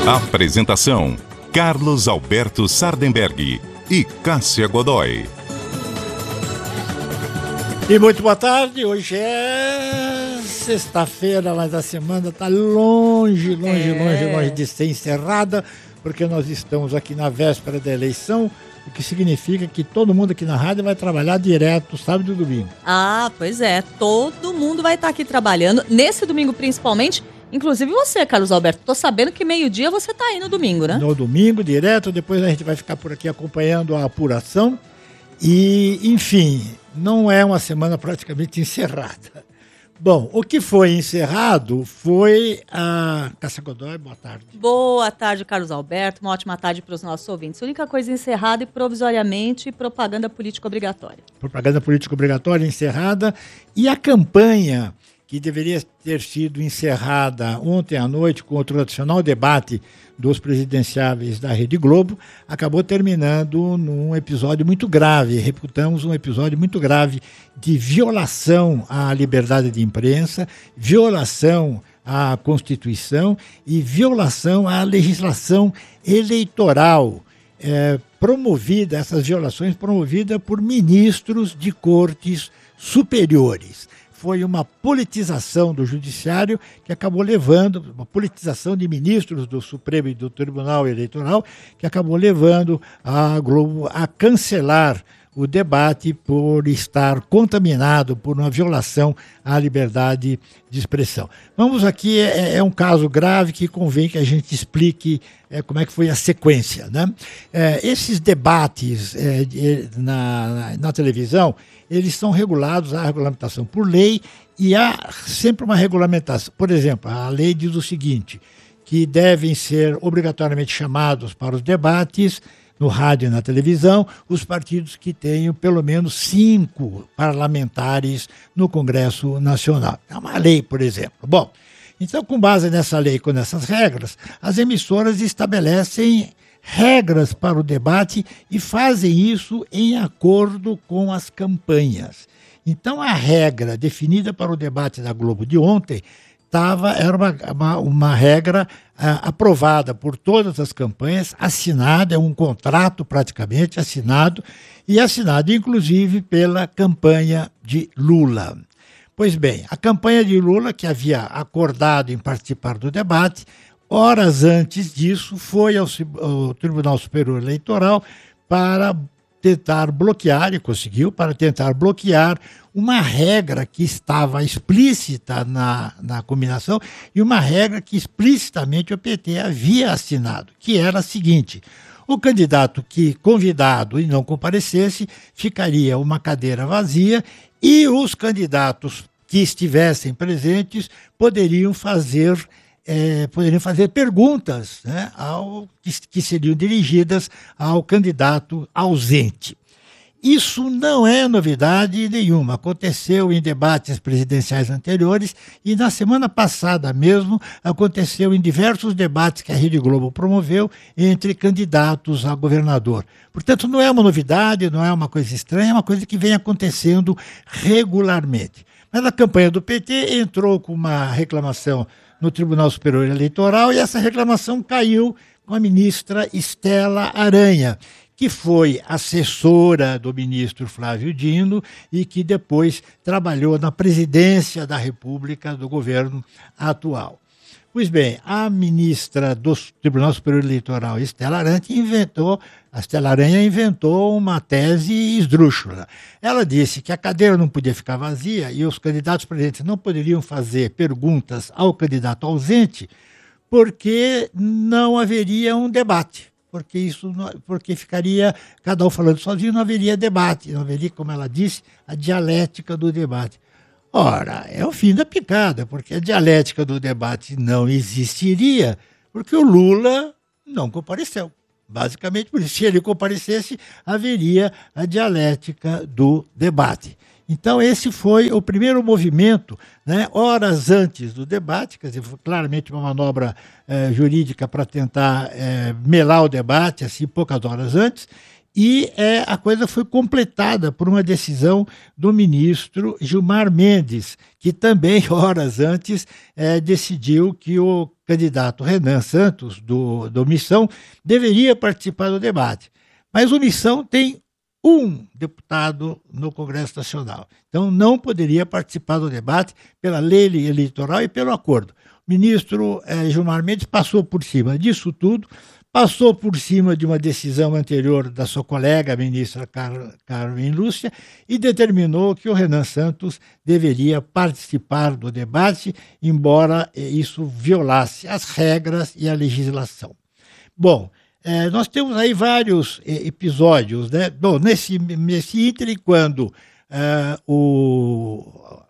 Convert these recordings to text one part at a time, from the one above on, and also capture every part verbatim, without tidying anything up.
Apresentação: Carlos Alberto Sardenberg e Cássia Godoy. E muito boa tarde, hoje é sexta-feira, mas a semana está longe, longe, é. longe, longe de ser encerrada, porque nós estamos aqui na véspera da eleição, o que significa que todo mundo aqui na rádio vai trabalhar direto sábado e domingo. Ah, pois é, todo mundo vai estar aqui trabalhando, nesse domingo principalmente, inclusive você, Carlos Alberto. Tô sabendo que meio-dia você tá aí no domingo, né? No domingo, direto, depois a gente vai ficar por aqui acompanhando a apuração e, enfim, não é uma semana praticamente encerrada. Bom, o que foi encerrado foi a... Cássia Godoy, boa tarde. Boa tarde, Carlos Alberto. Uma ótima tarde para os nossos ouvintes. A única coisa encerrada e provisoriamente, propaganda política obrigatória. Propaganda política obrigatória encerrada e a campanha que deveria ter sido encerrada ontem à noite com o tradicional debate dos presidenciáveis da Rede Globo, acabou terminando num episódio muito grave, reputamos um episódio muito grave de violação à liberdade de imprensa, violação à Constituição e violação à legislação eleitoral, é, promovida, essas violações promovidas por ministros de cortes superiores. Foi uma politização do judiciário que acabou levando, uma politização de ministros do Supremo e do Tribunal Eleitoral, que acabou levando a Globo a cancelar o debate por estar contaminado por uma violação à liberdade de expressão. Vamos aqui, é, é um caso grave que convém que a gente explique é, como é que foi a sequência, né? É, esses debates é, de, na, na, na televisão, eles são regulados, há regulamentação por lei e há sempre uma regulamentação. Por exemplo, a lei diz o seguinte, que devem ser obrigatoriamente chamados para os debates no rádio e na televisão, os partidos que tenham pelo menos cinco parlamentares no Congresso Nacional. É uma lei, por exemplo. Bom, então, com base nessa lei e com essas regras, as emissoras estabelecem regras para o debate e fazem isso em acordo com as campanhas. Então, a regra definida para o debate da Globo de ontem Tava, era uma, uma, uma regra ah, aprovada por todas as campanhas, assinada, é um contrato praticamente assinado, e assinado inclusive pela campanha de Lula. Pois bem, a campanha de Lula, que havia acordado em participar do debate, horas antes disso foi ao, ao Tribunal Superior Eleitoral para tentar bloquear, e conseguiu, para tentar bloquear uma regra que estava explícita na, na combinação e uma regra que explicitamente o P T havia assinado, que era a seguinte: o candidato que convidado e não comparecesse ficaria uma cadeira vazia e os candidatos que estivessem presentes poderiam fazer É, poderiam fazer perguntas, né, ao, que, que seriam dirigidas ao candidato ausente. Isso não é novidade nenhuma, aconteceu em debates presidenciais anteriores e na semana passada mesmo aconteceu em diversos debates que a Rede Globo promoveu entre candidatos a governador. Portanto, não é uma novidade, não é uma coisa estranha, é uma coisa que vem acontecendo regularmente. Mas a campanha do P T entrou com uma reclamação no Tribunal Superior Eleitoral e essa reclamação caiu com a ministra Estela Aranha, que foi assessora do ministro Flávio Dino e que depois trabalhou na presidência da República do governo atual. Pois bem, a ministra do Tribunal Superior Eleitoral, Estela Aranha, inventou, a Estela Aranha inventou uma tese esdrúxula. Ela disse que a cadeira não podia ficar vazia e os candidatos presentes não poderiam fazer perguntas ao candidato ausente porque não haveria um debate. Porque isso não, porque ficaria cada um falando sozinho, não haveria debate, não haveria, como ela disse, a dialética do debate. Ora, é o fim da picada, porque a dialética do debate não existiria, porque o Lula não compareceu. Basicamente, por isso, se ele comparecesse, haveria a dialética do debate. Então, esse foi o primeiro movimento, né, horas antes do debate, quer dizer, foi claramente uma manobra eh, jurídica para tentar eh, melar o debate, assim, poucas horas antes, E é, a coisa foi completada por uma decisão do ministro Gilmar Mendes, que também, horas antes, é, decidiu que o candidato Renan Santos, do, do Missão, deveria participar do debate. Mas o Missão tem um deputado no Congresso Nacional. Então, não poderia participar do debate pela lei eleitoral e pelo acordo. O ministro eh, Gilmar Mendes passou por cima disso tudo, passou por cima de uma decisão anterior da sua colega, a ministra Car- Carmen Lúcia, e determinou que o Renan Santos deveria participar do debate, embora eh, isso violasse as regras e a legislação. Bom, É, nós temos aí vários eh, episódios, né? Bom, nesse, nesse ínterim, quando uh, o,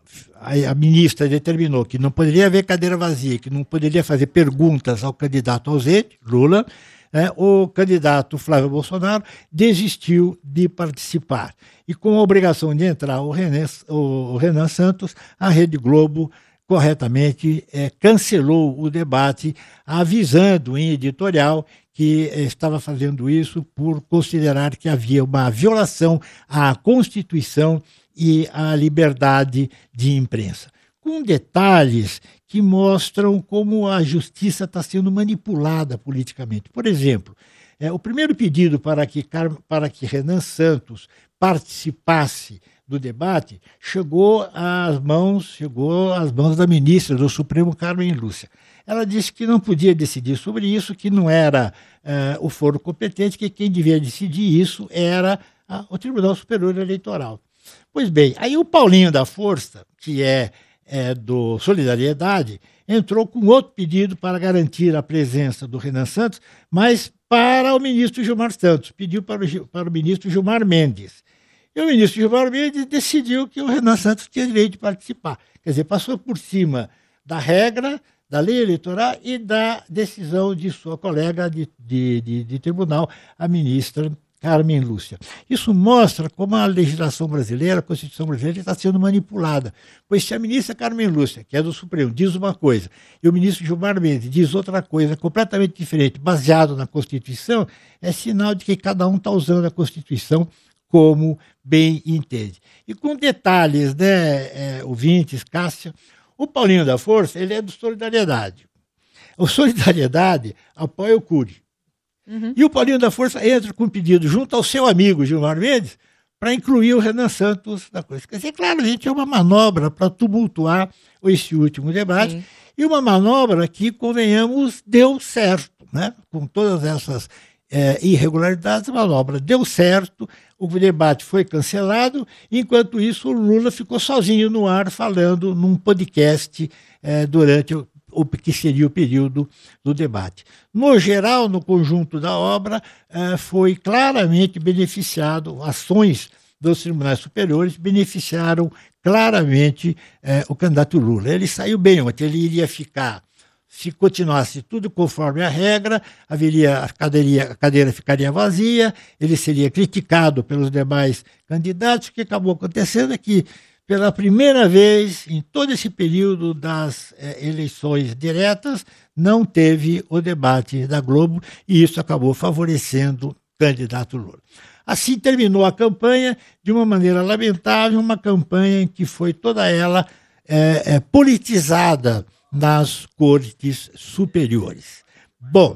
a, a ministra determinou que não poderia haver cadeira vazia, que não poderia fazer perguntas ao candidato ausente, Lula, né, o candidato Flávio Bolsonaro desistiu de participar. E com a obrigação de entrar o Renan, o Renan Santos, a Rede Globo corretamente eh, cancelou o debate, avisando em editorial que estava fazendo isso por considerar que havia uma violação à Constituição e à liberdade de imprensa. Com detalhes que mostram como a justiça está sendo manipulada politicamente. Por exemplo, é, o primeiro pedido para que, para que Renan Santos participasse do debate chegou às mãos, chegou às mãos da ministra do Supremo, Carmen Lúcia. Ela disse que não podia decidir sobre isso, que não era uh, o foro competente, que quem devia decidir isso era uh, o Tribunal Superior Eleitoral. Pois bem, aí o Paulinho da Força, que é, é do Solidariedade, entrou com outro pedido para garantir a presença do Renan Santos, mas para o ministro Gilmar Santos, pediu para o, para o ministro Gilmar Mendes. E o ministro Gilmar Mendes decidiu que o Renan Santos tinha direito de participar. Quer dizer, passou por cima da regra, da lei eleitoral e da decisão de sua colega de, de, de, de tribunal, a ministra Carmen Lúcia. Isso mostra como a legislação brasileira, a Constituição brasileira, está sendo manipulada. Pois se a ministra Carmen Lúcia, que é do Supremo, diz uma coisa, e o ministro Gilmar Mendes diz outra coisa completamente diferente, baseado na Constituição, é sinal de que cada um está usando a Constituição como bem entende. E com detalhes, né, é, ouvintes, Cássia, o Paulinho da Força, ele é do Solidariedade. O Solidariedade apoia o Cury. Uhum. E o Paulinho da Força entra com um pedido junto ao seu amigo Gilmar Mendes para incluir o Renan Santos na coisa. Quer dizer, claro, gente, é uma manobra para tumultuar esse último debate. Sim. E uma manobra que, convenhamos, deu certo, né? Com todas essas é, irregularidades, a manobra deu certo, o debate foi cancelado, enquanto isso o Lula ficou sozinho no ar falando num podcast é, durante o, o que seria o período do debate. No geral, no conjunto da obra, é, foi claramente beneficiado, ações dos tribunais superiores beneficiaram claramente é, o candidato Lula. Ele saiu bem ontem, ele iria ficar. Se continuasse tudo conforme a regra, haveria, a, cadeira, a cadeira ficaria vazia, ele seria criticado pelos demais candidatos. O que acabou acontecendo é que, pela primeira vez em todo esse período das eh, eleições diretas, não teve o debate da Globo e isso acabou favorecendo o candidato Lula. Assim terminou a campanha de uma maneira lamentável, uma campanha em que foi toda ela eh, eh, politizada nas cortes superiores. Bom,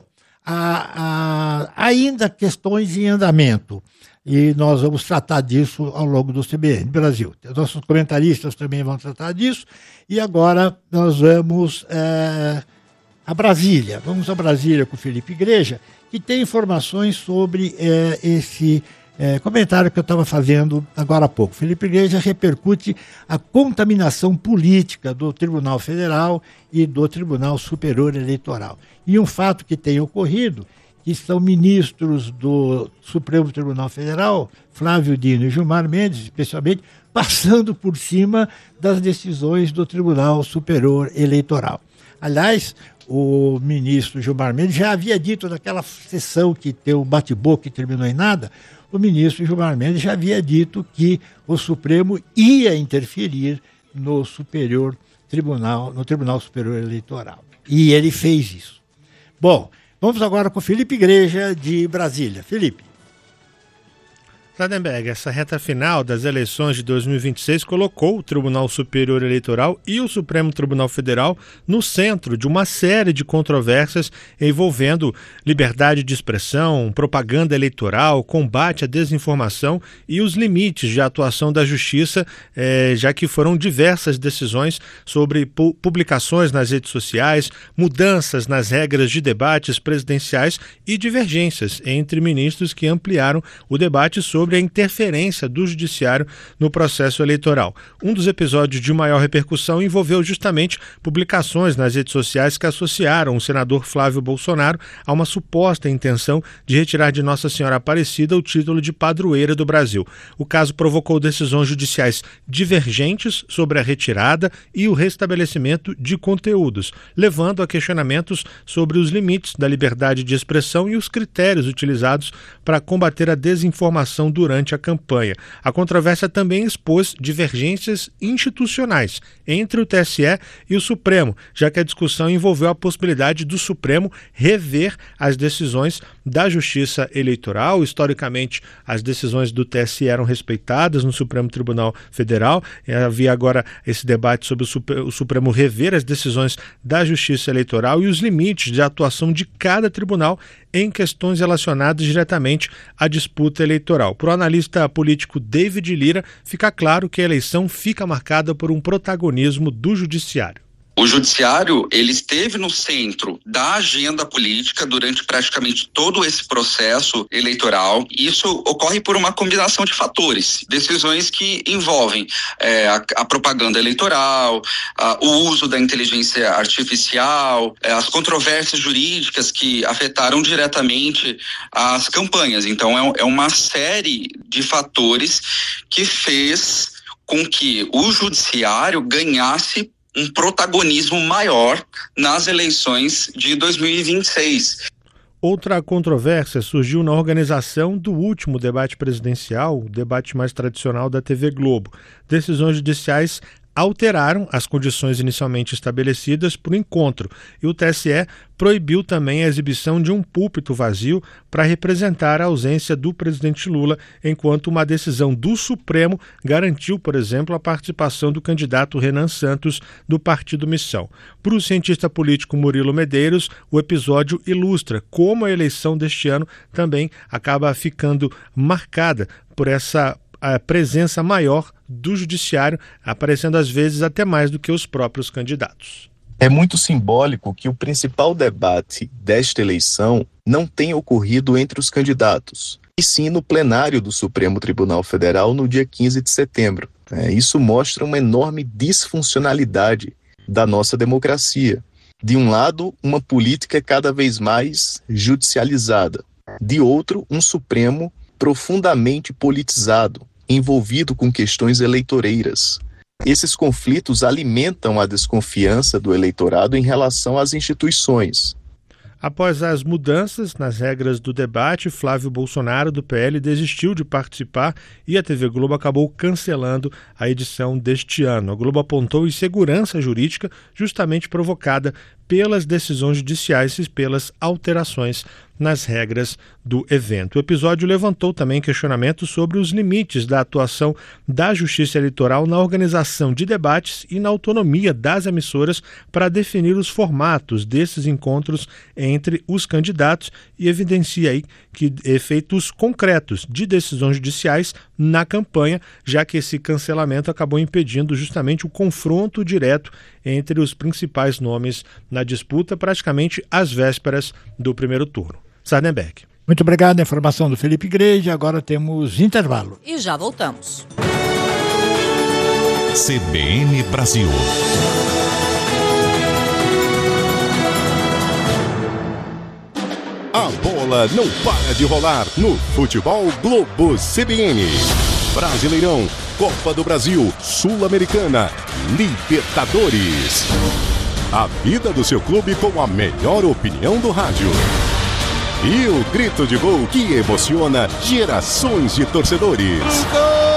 há, há ainda questões em andamento e nós vamos tratar disso ao longo do C B N Brasil. Nossos comentaristas também vão tratar disso e agora nós vamos é, a Brasília. Vamos a Brasília com o Felipe Igreja, que tem informações sobre é, esse É, comentário que eu estava fazendo agora há pouco. Felipe Igreja repercute a contaminação política do Tribunal Federal e do Tribunal Superior Eleitoral. E um fato que tem ocorrido, que são ministros do Supremo Tribunal Federal, Flávio Dino e Gilmar Mendes, especialmente, passando por cima das decisões do Tribunal Superior Eleitoral. Aliás, o ministro Gilmar Mendes já havia dito naquela sessão que tem o bate-boca que terminou em nada, o ministro Gilmar Mendes já havia dito que o Supremo ia interferir no Superior Tribunal, no Tribunal Superior Eleitoral. E ele fez isso. Bom, vamos agora com o Felipe Igreja, de Brasília. Felipe. Sardenberg, essa reta final das eleições de dois mil e vinte e seis colocou o Tribunal Superior Eleitoral e o Supremo Tribunal Federal no centro de uma série de controvérsias envolvendo liberdade de expressão, propaganda eleitoral, combate à desinformação e os limites de atuação da Justiça, eh, já que foram diversas decisões sobre pu- publicações nas redes sociais, mudanças nas regras de debates presidenciais e divergências entre ministros que ampliaram o debate sobre sobre a interferência do judiciário no processo eleitoral. Um dos episódios de maior repercussão envolveu justamente publicações nas redes sociais que associaram o senador Flávio Bolsonaro a uma suposta intenção de retirar de Nossa Senhora Aparecida o título de padroeira do Brasil. O caso provocou decisões judiciais divergentes sobre a retirada e o restabelecimento de conteúdos, levando a questionamentos sobre os limites da liberdade de expressão e os critérios utilizados para combater a desinformação durante a campanha. A controvérsia também expôs divergências institucionais entre o T S E e o Supremo, já que a discussão envolveu a possibilidade do Supremo rever as decisões da Justiça Eleitoral. Historicamente, as decisões do T S E eram respeitadas no Supremo Tribunal Federal. Havia agora esse debate sobre o Supremo rever as decisões da Justiça Eleitoral e os limites de atuação de cada tribunal em questões relacionadas diretamente à disputa eleitoral. Para o analista político David Lira, fica claro que a eleição fica marcada por um protagonismo do judiciário. O judiciário, ele esteve no centro da agenda política durante praticamente todo esse processo eleitoral. Isso ocorre por uma combinação de fatores, decisões que envolvem é, a, a propaganda eleitoral, a, o uso da inteligência artificial, é, as controvérsias jurídicas que afetaram diretamente as campanhas. Então, é, é uma série de fatores que fez com que o judiciário ganhasse um protagonismo maior nas eleições de dois mil e vinte e seis. Outra controvérsia surgiu na organização do último debate presidencial, o debate mais tradicional da T V Globo. Decisões judiciais alteraram as condições inicialmente estabelecidas para o encontro e o T S E proibiu também a exibição de um púlpito vazio para representar a ausência do presidente Lula, enquanto uma decisão do Supremo garantiu, por exemplo, a participação do candidato Renan Santos do Partido Missão. Para o cientista político Murilo Medeiros, o episódio ilustra como a eleição deste ano também acaba ficando marcada por essa a presença maior do judiciário, aparecendo às vezes até mais do que os próprios candidatos. É muito simbólico que o principal debate desta eleição não tenha ocorrido entre os candidatos, e sim no plenário do Supremo Tribunal Federal no dia quinze de setembro. É, isso mostra uma enorme disfuncionalidade da nossa democracia. De um lado, uma política cada vez mais judicializada. De outro, um Supremo profundamente politizado, envolvido com questões eleitoreiras. Esses conflitos alimentam a desconfiança do eleitorado em relação às instituições. Após as mudanças nas regras do debate, Flávio Bolsonaro, do P L, desistiu de participar e a T V Globo acabou cancelando a edição deste ano. A Globo apontou insegurança jurídica justamente provocada pelas decisões judiciais e pelas alterações nas regras do evento. O episódio levantou também questionamentos sobre os limites da atuação da Justiça Eleitoral na organização de debates e na autonomia das emissoras para definir os formatos desses encontros entre os candidatos e evidencia aí que efeitos concretos de decisões judiciais na campanha, já que esse cancelamento acabou impedindo justamente o confronto direto entre os principais nomes na disputa, praticamente às vésperas do primeiro turno. Sardenberg. Muito obrigado, a informação do Felipe Igreja. Agora temos intervalo. E já voltamos. C B N Brasil. A bola não para de rolar no Futebol Globo C B N. Brasileirão, Copa do Brasil, Sul-Americana, Libertadores. A vida do seu clube com a melhor opinião do rádio. E o grito de gol que emociona gerações de torcedores.